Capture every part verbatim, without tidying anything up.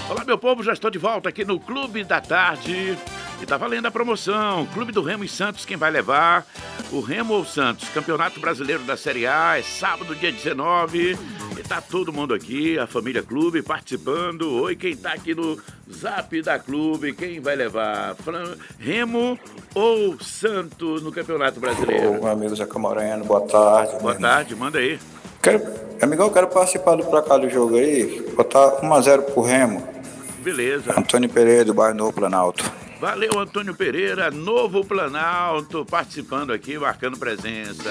Olá, meu povo, já estou de volta aqui no Clube da Tarde e tá valendo a promoção. Clube do Remo e Santos, quem vai levar? O Remo ou Santos? Campeonato Brasileiro da Série A, é sábado, dia dezenove. E tá todo mundo aqui, a família Clube participando. Oi, quem tá aqui no Zap da Clube, quem vai levar? Fran... Remo ou Santos no Campeonato Brasileiro? Ô, meu amigo Zeca Moreno, boa tarde. Boa tarde, manda aí. Quero, amigão, eu quero participar do placar do jogo aí, botar um a zero pro Remo. Beleza. Antônio Pereira, do bairro Novo Planalto. Valeu, Antônio Pereira, Novo Planalto, participando aqui, marcando presença.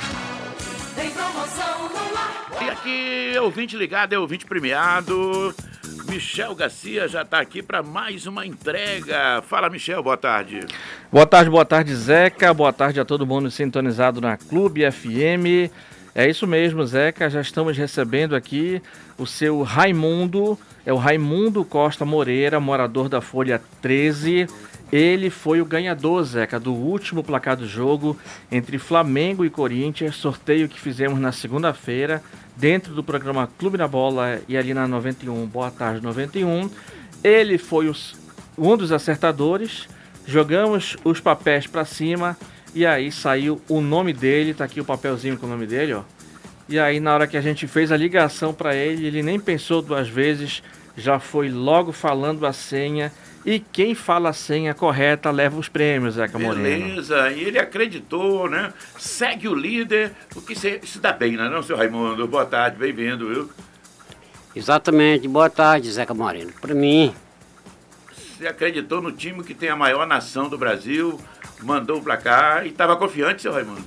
Tem promoção no ar. E aqui, ouvinte ligado, é ouvinte premiado. Michel Garcia já está aqui para mais uma entrega. Fala, Michel, boa tarde. Boa tarde, boa tarde, Zeca. Boa tarde a todo mundo sintonizado na Clube F M. É isso mesmo, Zeca. Já estamos recebendo aqui o seu Raimundo. É o Raimundo Costa Moreira, morador da Folha treze. Ele foi o ganhador, Zeca, do último placar do jogo entre Flamengo e Corinthians, sorteio que fizemos na segunda-feira, dentro do programa Clube na Bola e ali na noventa e um, Boa Tarde noventa e um. Ele foi os, um dos acertadores, jogamos os papéis para cima e aí saiu o nome dele, tá aqui o papelzinho com o nome dele, ó. E aí, na hora que a gente fez a ligação para ele, ele nem pensou duas vezes, já foi logo falando a senha. E quem fala a senha correta leva os prêmios, Zeca Moreno. Beleza, e ele acreditou, né? Segue o líder, porque se, se dá bem, não é não, seu Raimundo? Boa tarde, bem-vindo, viu? Exatamente, boa tarde, Zeca Moreno. Para mim... Você acreditou no time que tem a maior nação do Brasil, mandou pra cá e estava confiante, seu Raimundo?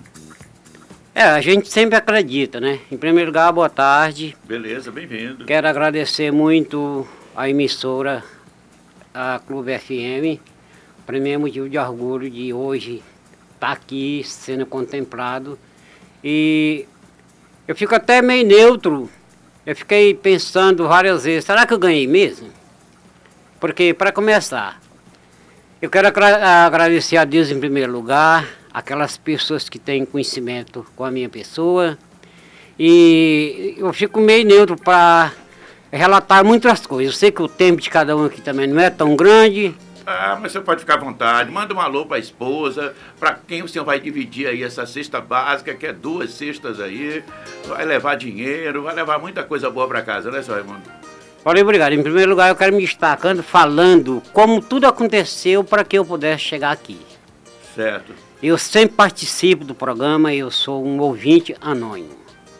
É, a gente sempre acredita, né? Em primeiro lugar, boa tarde. Beleza, bem-vindo. Quero agradecer muito a emissora, a Clube F M. Para mim é motivo de orgulho de hoje estar aqui sendo contemplado. E eu fico até meio neutro. Eu fiquei pensando várias vezes, será que eu ganhei mesmo? Porque, para começar, eu quero agradecer a Deus em primeiro lugar, aquelas pessoas que têm conhecimento com a minha pessoa, e eu fico meio neutro para relatar muitas coisas. Eu sei que o tempo de cada um aqui também não é tão grande. Ah, mas você pode ficar à vontade, manda um alô para a esposa, para quem o senhor vai dividir aí essa cesta básica, que é duas cestas aí, vai levar dinheiro, vai levar muita coisa boa para casa, né, senhor Raimundo? Olha, obrigado. Em primeiro lugar, eu quero me destacando, falando como tudo aconteceu para que eu pudesse chegar aqui. Certo. Eu sempre participo do programa, eu sou um ouvinte anônimo.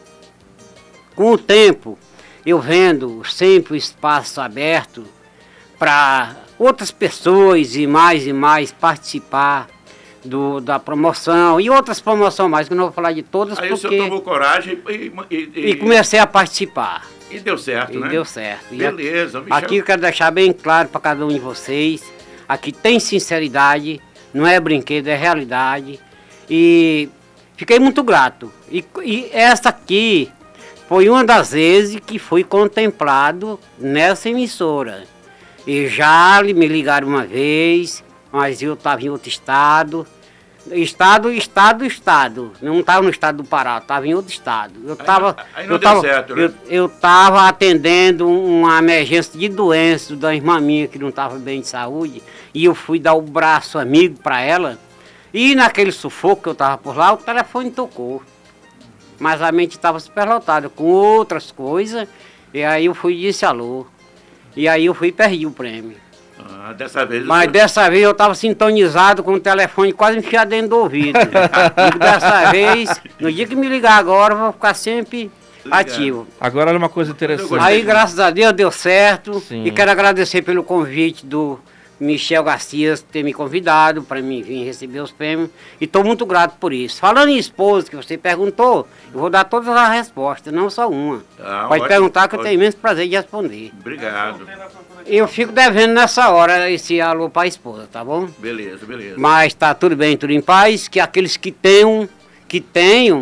Com o tempo, eu vendo sempre o espaço aberto para outras pessoas e mais e mais participar do, da promoção e outras promoções mais, que eu não vou falar de todas. Aí porque... o senhor tomou coragem e... E, e... e comecei a participar. E deu certo, e né? E deu certo. Beleza, Michel. Aqui eu quero deixar bem claro para cada um de vocês, aqui tem sinceridade, não é brinquedo, é realidade. E fiquei muito grato. E, e essa aqui foi uma das vezes que fui contemplado nessa emissora. E já me ligaram uma vez, mas eu estava em outro estado. Estado, estado, estado. Não estava no estado do Pará, estava em outro estado. Eu estava aí, aí não eu deu tava, certo, né? Eu estava atendendo uma emergência de doença da irmã minha que não estava bem de saúde. E eu fui dar o braço amigo para ela. E naquele sufoco que eu estava por lá, o telefone tocou. Mas a mente estava superlotada com outras coisas. E aí eu fui e disse alô. E aí eu fui e perdi o prêmio. Ah, dessa vez... Mas eu... dessa vez eu estava sintonizado com o telefone quase enfiado dentro do ouvido. E dessa vez, no dia que me ligar agora, eu vou ficar sempre Ligado. ativo. Agora olha uma coisa interessante. Aí, graças a Deus, deu certo. Sim. E quero agradecer pelo convite do Michel Garcia ter me convidado para mim vir receber os prêmios. E estou muito grato por isso. Falando em esposa, que você perguntou, eu vou dar todas as respostas, não só uma. Ah, Pode ótimo, perguntar que ótimo. eu tenho imenso prazer de responder. Obrigado. Eu fico devendo nessa hora esse alô para a esposa, tá bom? Beleza, beleza. Mas tá tudo bem, tudo em paz, que aqueles que tenham, que tenham,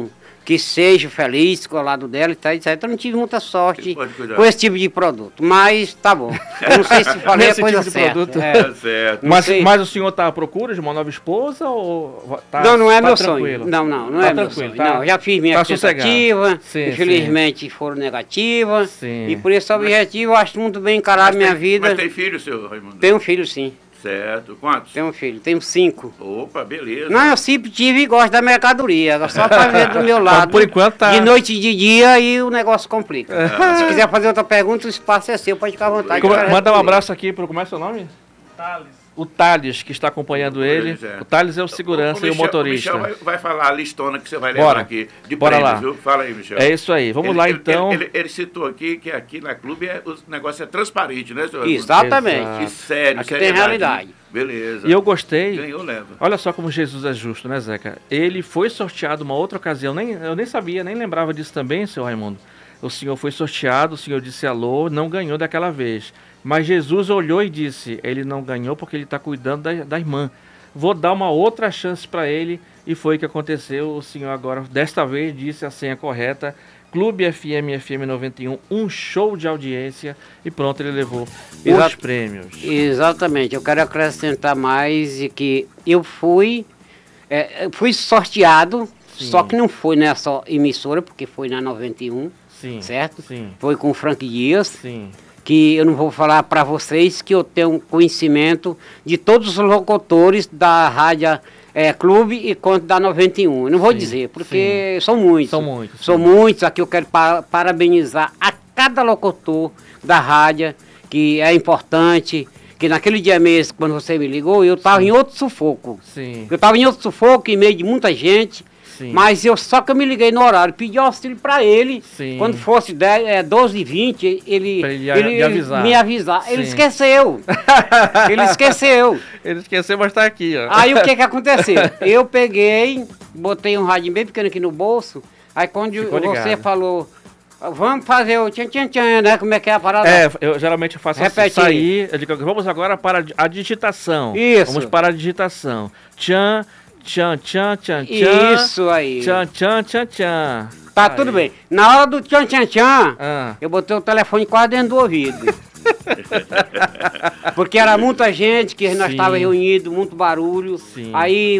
que seja feliz com o lado dela e tal, etcétera. Eu não tive muita sorte Pode cuidar. com esse tipo de produto, mas tá bom. Eu não sei se falei a Nesse coisa tipo de certa. produto. É. Tá certo. Mas, sei. mas o senhor tá à procura de uma nova esposa ou tá, não, não é tá meu tranquilo? sonho. Não, não, não Tá é meu tranquilo, sonho. tá- Não, já fiz minha tá sossegado. tentativa, Sim, infelizmente foram negativas. Sim. E por esse objetivo eu acho muito bem encarar Mas minha tem- vida. Mas tem filho, seu Raimundo? Tenho um filho, sim. Certo. Quantos? Tenho um filho, tenho cinco. Opa, beleza. Não, eu sempre tive e gosto da mercadoria, só para ver do meu lado. por enquanto tá- De noite e de dia e o negócio complica. É. Se quiser fazer outra pergunta, o espaço é seu, pode ficar à vontade. Como- eu quero manda um responder. abraço aqui para como é seu nome? O Thales, que está acompanhando ele. Pois é. O Thales é o segurança e o Michel- motorista. O Michel vai, vai falar a listona que você vai Bora. levar aqui de Bora prêmios, lá. viu? Fala aí, Michel. É isso aí. Vamos Ele- lá ele- então. Ele, ele- ele citou aqui que aqui na clube é, o negócio é transparente, né, senhor? Exatamente. Exato. Que sério, Aqui tem seriedade. realidade. Beleza. E eu gostei. Ganhou, leva. Olha só como Jesus é justo, né, Zeca? Ele foi sorteado uma outra ocasião. Nem, eu nem sabia, nem lembrava disso também, seu Raimundo. O senhor foi sorteado, o senhor disse alô, não ganhou daquela vez. Mas Jesus olhou e disse, ele não ganhou porque ele está cuidando da, da irmã. Vou dar uma outra chance para ele. E foi o que aconteceu. O senhor agora, desta vez, disse a senha correta. Clube F M, F M noventa e um, um show de audiência. E pronto, ele levou os Exato. prêmios. Exatamente, eu quero acrescentar mais e que eu fui, é, eu fui sorteado, Sim. só que não foi nessa emissora, porque foi na noventa e um, Sim. certo? Sim. Foi com o Frank Dias. Sim. Que eu não vou falar para vocês que eu tenho conhecimento de todos os locutores da Rádio é, Clube e quanto da noventa e um. Eu não vou Sim, dizer, porque são muitos. São muitos, São sim. muitos. Aqui eu quero pa- parabenizar a cada locutor da rádio, que é importante, que naquele dia mesmo, quando você me ligou, eu estava em outro sufoco. Sim. Eu estava em outro sufoco, em meio de muita gente. Sim. Mas eu só que eu me liguei no horário, pedi auxílio para ele. Sim. Quando fosse dez, é, doze e vinte, ele, Pra ele ele, lhe avisar. me avisar. Ele Sim. esqueceu. Ele esqueceu. Ele esqueceu, mas tá aqui, ó. Aí o que que aconteceu? Eu peguei, botei um radinho bem pequeno aqui no bolso. Aí quando Ficou você ligado. falou, vamos fazer o tchan tchan tchan, né? Como é que é a parada? É, eu geralmente faço assim, Repete aí. sair, eu digo, vamos agora para a digitação. Isso. Vamos para a digitação. Tchan, tchan, tchan, tchan, tchan. Isso aí. Tchan, tchan, tchan, tchan. Tá Aí. tudo bem. Na hora do tchan tchan tchan, Ah. eu botei o telefone quase dentro do ouvido. Porque era muita gente que nós Sim. estávamos reunidos, muito barulho. Sim. Aí o,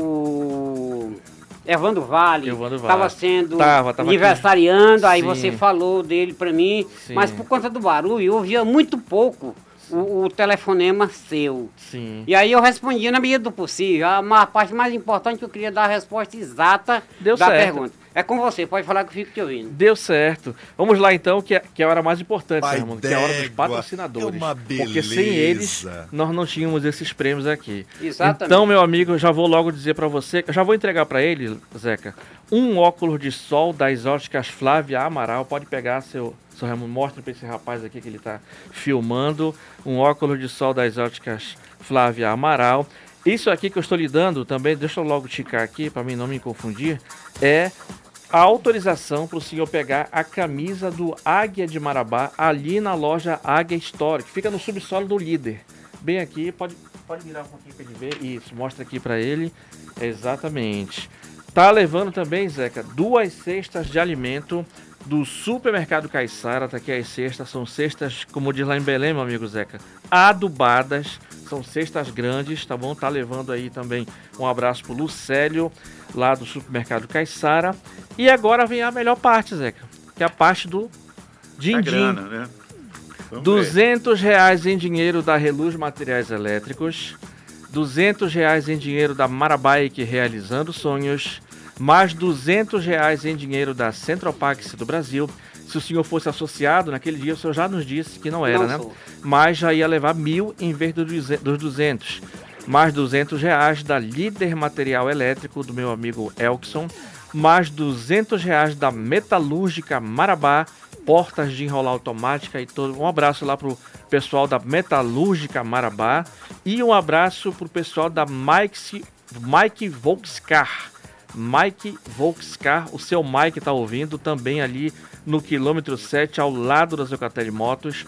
o Evandro Vale Evandro Vale. estava sendo Tava, tava aniversariando, aí Sim. você falou dele para mim, Sim. mas por conta do barulho eu ouvia muito pouco o, o telefonema seu. Sim. E aí eu respondia na medida do possível. A ma- parte mais importante que eu queria dar a resposta exata Deu da certo. pergunta. É com você, pode falar que eu fico te ouvindo. Deu certo. Vamos lá então, que é, que é a hora mais importante, Pai Raimundo, que é a hora dos d'égua, patrocinadores. é uma Porque sem beleza. eles, nós não tínhamos esses prêmios aqui. Exatamente. Então, meu amigo, eu já vou logo dizer pra você, eu já vou entregar pra ele, Zeca, um óculos de sol das óticas Flávia Amaral. Pode pegar, seu, seu Raimundo, mostra pra esse rapaz aqui que ele tá filmando. Um óculos de sol das óticas Flávia Amaral. Isso aqui que eu estou lhe dando também, deixa eu logo ticar aqui para mim não me confundir, é a autorização para o senhor pegar a camisa do Águia de Marabá ali na loja Águia Store, que fica no subsolo do Líder. Bem aqui, pode, pode virar um pouquinho para ele ver. Isso, mostra aqui para ele. Exatamente. Tá levando também, Zeca, duas cestas de alimento do Supermercado Caiçara. Tá aqui as cestas, são cestas, como diz lá em Belém, meu amigo Zeca, adubadas. São cestas grandes, tá bom? Tá levando aí também um abraço pro Lucélio, lá do Supermercado Caiçara. E agora vem a melhor parte, Zeca, que é a parte do A din-din. grana, né? Vamos ver. duzentos reais em dinheiro da Reluz Materiais Elétricos, duzentos reais em dinheiro da Marabike Realizando Sonhos, mais duzentos reais em dinheiro da Centropax do Brasil. Se o senhor fosse associado, naquele dia o senhor já nos disse que não era, Não né? sou. Mas já ia levar mil em vez do duze- dos duzentos. Mais duzentos reais da Líder Material Elétrico do meu amigo Elkson. Mais duzentos reais da Metalúrgica Marabá, portas de enrolar automática e todo. Um abraço lá pro pessoal da Metalúrgica Marabá. E um abraço pro pessoal da Mike, Mike Volkscar. Mike Volkscar, o seu Mike tá ouvindo também ali no quilômetro sete, ao lado da Zucatelli Motos.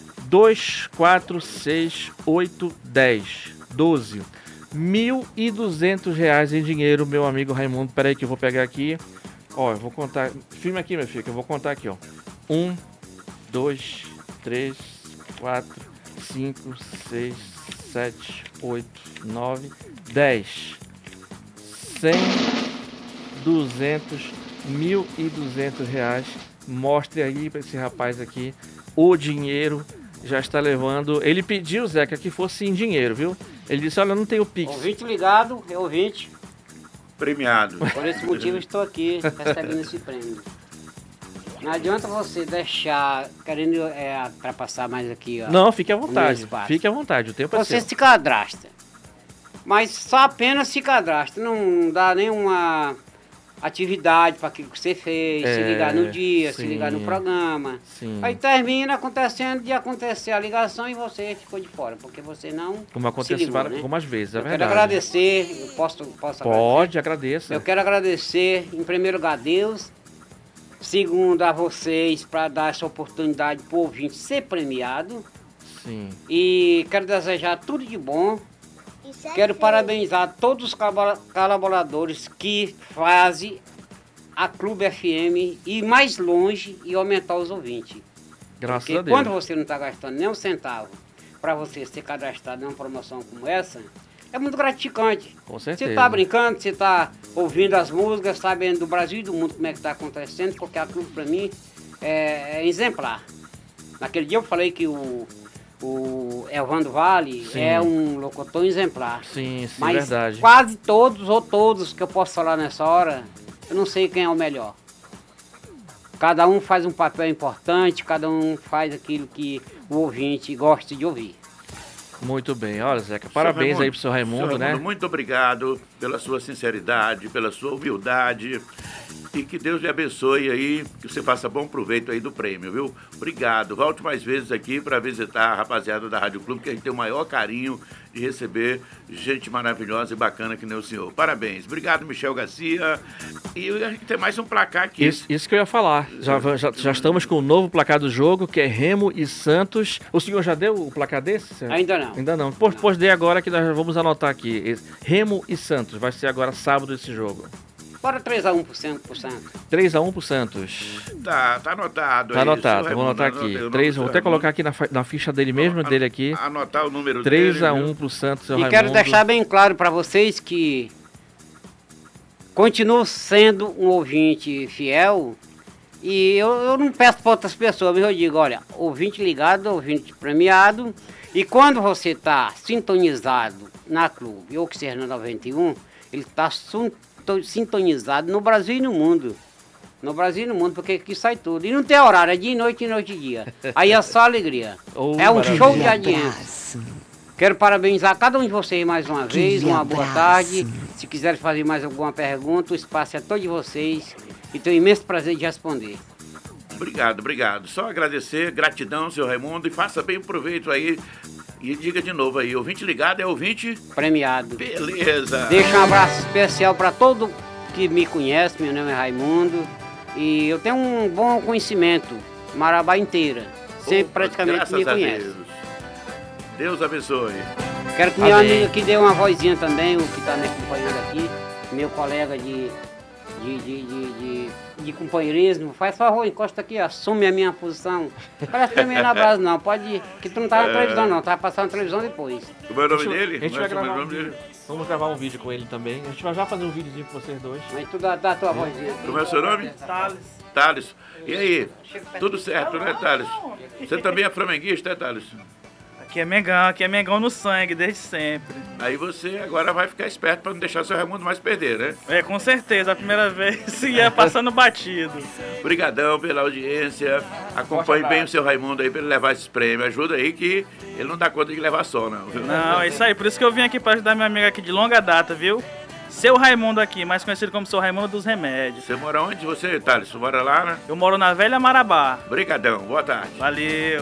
dois, quatro, seis, oito, dez, doze. mil e duzentos reais em dinheiro, meu amigo Raimundo. Peraí que eu vou pegar aqui. Ó, eu vou contar. Filma aqui, meu filho, que eu vou contar aqui, ó. Um, dois, três, quatro, cinco, seis, sete, oito, nove, dez. Cem, duzentos, mil e duzentos reais. Mostre aí para esse rapaz aqui o dinheiro. Já está levando. Ele pediu, Zeca, que fosse em dinheiro, viu? Ele disse: olha, eu não tenho Pix. Ouvinte ligado, é ouvinte. Premiado. Por esse motivo, eu estou aqui recebendo esse prêmio. Não adianta você deixar, querendo é, ultrapassar mais aqui, ó. Não, fique à o meu vontade. espaço. Fique à vontade, o tempo é Você seu. se cadastra. Mas só apenas se cadastra. Não dá nenhuma atividade para aquilo que você fez. É, se ligar no dia, sim. se ligar no programa. Sim. Aí termina acontecendo de acontecer a ligação e você ficou de fora, porque você não Como se acontece ligou, várias, né? algumas vezes, é Eu verdade. quero agradecer, eu posso, posso Pode, agradecer? agradeça. Eu quero agradecer, em primeiro lugar, a Deus. Segundo, a vocês, para dar essa oportunidade para o ouvinte ser premiado. Sim. E quero desejar tudo de bom. Quero parabenizar todos os colabora- colaboradores que fazem a Clube F M ir mais longe e aumentar os ouvintes. Graças Porque a Deus. quando você não está gastando nem um centavo para você ser cadastrado numa promoção como essa, é muito gratificante. Com Você certeza. está brincando, você está ouvindo as músicas, sabendo do Brasil e do mundo como é que está acontecendo, porque a Clube, para mim, é, é exemplar. Naquele dia eu falei que o, o Evandro Vale Sim. é um locutor exemplar. Sim, sim, Mas verdade. quase todos ou todos que eu posso falar nessa hora, eu não sei quem é o melhor. Cada um faz um papel importante, cada um faz aquilo que o ouvinte gosta de ouvir. Muito bem. Olha, Zeca, parabéns aí pro seu Raimundo, Seu né? Muito obrigado pela sua sinceridade, pela sua humildade. E que Deus lhe abençoe aí, que você faça bom proveito aí do prêmio, viu? Obrigado. Volte mais vezes aqui para visitar a rapaziada da Rádio Clube, que a gente tem o maior carinho de receber gente maravilhosa e bacana que nem o senhor. Parabéns. Obrigado, Michel Garcia. E a gente tem mais um placar aqui. Isso, isso que eu ia falar. Já, já, já estamos com o novo placar do jogo, que é Remo e Santos. O senhor já deu o placar desse? senhor? Ainda não. Ainda não. Pois, pois dê agora que nós vamos anotar aqui. Esse- Remo e Santos. Vai ser agora sábado esse jogo. Bora três a um por cento. três a um pro Santos. Tá, tá anotado Tá aí. anotado, Seu vou anotar Raimundo, aqui. anotei o nome três, do vou seu até colocar Raimundo. aqui na, fa- na ficha dele mesmo, An- dele aqui. Anotar o número três dele. a viu? um pro Santos, seu E Raimundo. quero deixar bem claro para vocês que continuo sendo um ouvinte fiel e eu, eu não peço para outras pessoas, mas eu digo, olha, ouvinte ligado, ouvinte premiado, e quando você está sintonizado na Clube ou que seja na noventa e um, ele está sintonizado no Brasil e no mundo. No Brasil e no mundo, porque aqui sai tudo. E não tem horário, é dia e noite, e noite e dia. Aí é só alegria. Oh, é um maravilha. show de audiência. Quero parabenizar cada um de vocês mais uma vez, uma boa tarde. Se quiserem fazer mais alguma pergunta, o espaço é todo de vocês. E tenho imenso prazer de responder. Obrigado, obrigado. Só agradecer, gratidão, seu Raimundo, e faça bem o proveito aí. E diga de novo aí, ouvinte ligado é ouvinte? Premiado. Beleza. Deixo um abraço especial para todo que me conhece. Meu nome é Raimundo. E eu tenho um bom conhecimento, Marabá inteira. Sempre Opa, praticamente graças me a conhece. Deus. Deus abençoe. Quero que meu Amém. amigo aqui dê uma vozinha também, o que está me acompanhando aqui, meu colega de, de, de, de, de, de companheirismo. Faz favor, encosta aqui, assume a minha posição. Parece que na base não, pode. Que tu não tá na É. televisão não, tá passando na televisão depois. Como é o nome Deixa eu- dele? A gente Como vai é o gravar um nome dele? vídeo. Vamos gravar um vídeo com ele também. A gente vai já fazer um videozinho com vocês dois. Mas tu dá, dá a tua vozinha aqui. Como é o seu nome? Thales. Thales. E aí? Tudo certo, né, Thales? Você também é flamenguista, é, Thales? Aqui é Mengão, aqui é Mengão no sangue, desde sempre. Aí você agora vai ficar esperto para não deixar seu Raimundo mais perder, né? É, com certeza, a primeira vez ia passando batido. Obrigadão pela audiência. Acompanhe bem o seu Raimundo aí para ele levar esses prêmios. Ajuda aí que ele não dá conta de levar só, não. Viu? Não, é isso aí, por isso que eu vim aqui pra ajudar minha amiga aqui de longa data, viu? Seu Raimundo aqui, mais conhecido como Seu Raimundo dos Remédios. Você mora onde você, Thales? Você mora lá, né? Eu moro na Velha Marabá. Obrigadão. Boa tarde. Valeu.